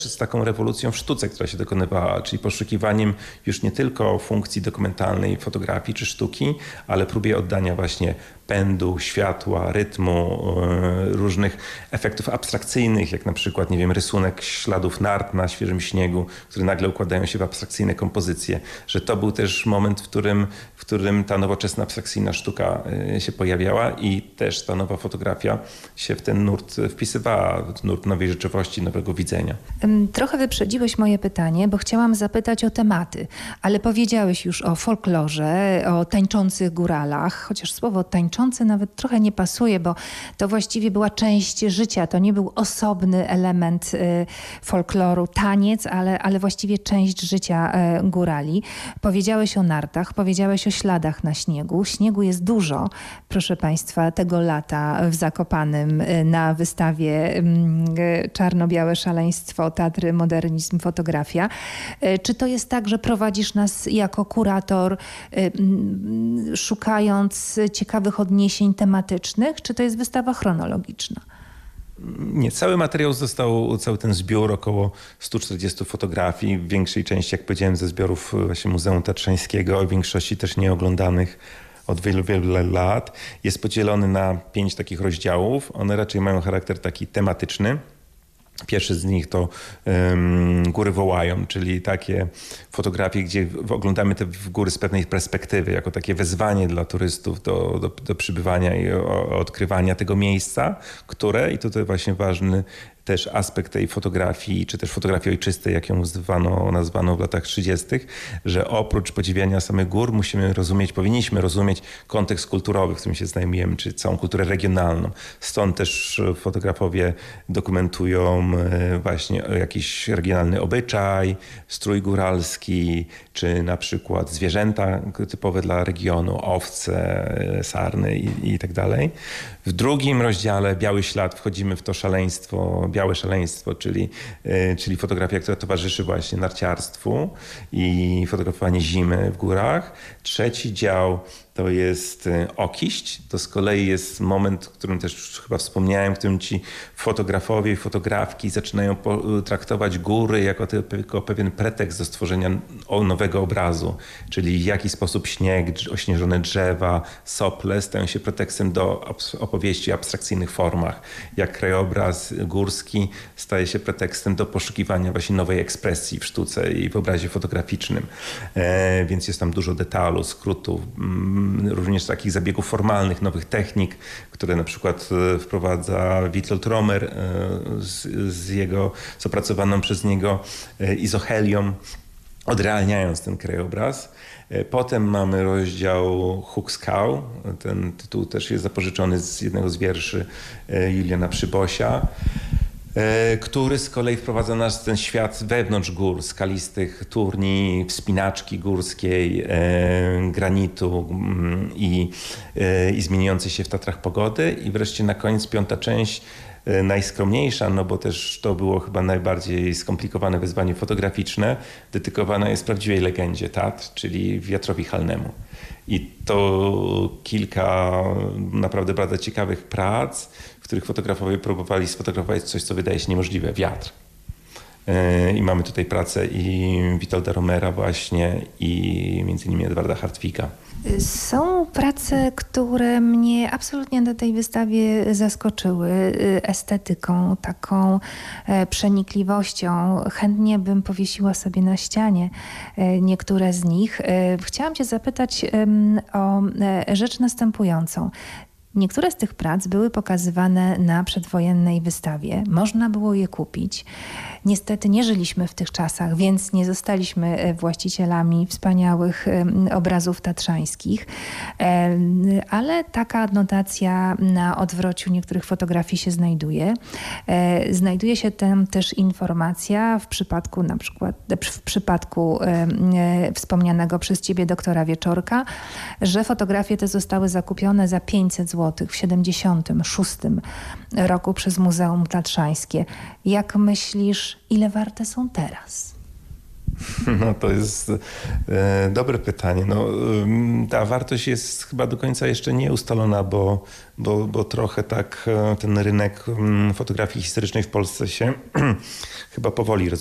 z taką rewolucją w sztuce, która się dokonywała, czyli poszukiwaniem już nie tylko funkcji dokumentalnej fotografii czy sztuki, ale próbie oddania właśnie pędu, światła, rytmu, różnych efektów abstrakcyjnych, jak na przykład, nie wiem, rysunek śladów nart na świeżym śniegu, które nagle układają się w abstrakcyjne kompozycje. Że to był też moment, w którym ta nowoczesna abstrakcyjna sztuka się pojawiała i też ta nowa fotografia się w ten nurt wpisywała, nurt nowej rzeczywistości, nowego widzenia. Trochę wyprzedziłeś moje pytanie, bo chciałam zapytać o tematy, ale powiedziałeś już o folklorze, o tańczących góralach, chociaż słowo tańczący nawet trochę nie pasuje, bo to właściwie była część życia, to nie był osobny element folkloru, taniec, ale właściwie część życia górali. Powiedziałeś o nartach, powiedziałeś o śladach na śniegu. Śniegu jest dużo, proszę Państwa, tego lata w Zakopanem na wystawie Czarno-białe szaleństwo, Tatry, modernizm, fotografia. Czy to jest tak, że prowadzisz nas jako kurator, szukając ciekawych odniesień tematycznych, czy to jest wystawa chronologiczna? Nie, cały ten zbiór, około 140 fotografii, w większej części, jak powiedziałem, ze zbiorów właśnie Muzeum Tatrzańskiego, w większości też nieoglądanych od wielu, wielu lat, jest podzielony na 5 takich rozdziałów. One raczej mają charakter taki tematyczny. Pierwszy z nich to Góry wołają, czyli takie fotografie, gdzie oglądamy te góry z pewnej perspektywy, jako takie wezwanie dla turystów do przybywania i odkrywania tego miejsca, które, i tutaj właśnie ważny też aspekt tej fotografii, czy też fotografii ojczystej, jak ją nazwano w latach 30., że oprócz podziwiania samych gór powinniśmy rozumieć kontekst kulturowy, w którym się znajdujemy, czy całą kulturę regionalną. Stąd też fotografowie dokumentują właśnie jakiś regionalny obyczaj, strój góralski, czy na przykład zwierzęta typowe dla regionu, owce, sarny i tak dalej. W drugim rozdziale Biały Ślad wchodzimy w to białe szaleństwo, czyli fotografia, która towarzyszy właśnie narciarstwu i fotografowanie zimy w górach. Trzeci dział to jest Okiść. To z kolei jest moment, o którym też chyba wspomniałem, w którym ci fotografowie i fotografki zaczynają traktować góry jako pewien pretekst do stworzenia nowego obrazu. Czyli w jaki sposób śnieg, ośnieżone drzewa, sople stają się pretekstem do opowieści o abstrakcyjnych formach. Jak krajobraz górski staje się pretekstem do poszukiwania właśnie nowej ekspresji w sztuce i w obrazie fotograficznym. Więc jest tam dużo detalu, skrótów, również takich zabiegów formalnych, nowych technik, które na przykład wprowadza Witold Romer z jego, z opracowaną przez niego izochelią, odrealniając ten krajobraz. Potem mamy rozdział Huk skał. Ten tytuł też jest zapożyczony z jednego z wierszy Juliana Przybosia, który z kolei wprowadza nas w ten świat wewnątrz gór, skalistych turni, wspinaczki górskiej, granitu i zmieniającej się w Tatrach pogody. I wreszcie na koniec 5. część, najskromniejsza, no bo też to było chyba najbardziej skomplikowane wyzwanie fotograficzne, dedykowana jest prawdziwej legendzie Tatr, czyli wiatrowi halnemu. I to kilka naprawdę bardzo ciekawych prac, w których fotografowie próbowali sfotografować coś, co wydaje się niemożliwe, wiatr. I mamy tutaj pracę i Witolda Romera właśnie i między innymi Edwarda Hartwiga. Są prace, które mnie absolutnie na tej wystawie zaskoczyły estetyką, taką przenikliwością. Chętnie bym powiesiła sobie na ścianie niektóre z nich. Chciałam Cię zapytać o rzecz następującą. Niektóre z tych prac były pokazywane na przedwojennej wystawie. Można było je kupić. Niestety nie żyliśmy w tych czasach, więc nie zostaliśmy właścicielami wspaniałych obrazów tatrzańskich. Ale taka adnotacja na odwrociu niektórych fotografii się znajduje. Znajduje się tam też informacja w przypadku wspomnianego przez Ciebie doktora Wieczorka, że fotografie te zostały zakupione za 500 zł w 1976 roku przez Muzeum Tatrzańskie. Jak myślisz, ile warte są teraz? No to jest dobre pytanie. No, ta wartość jest chyba do końca jeszcze nie ustalona, bo trochę tak ten rynek fotografii historycznej w Polsce się chyba powoli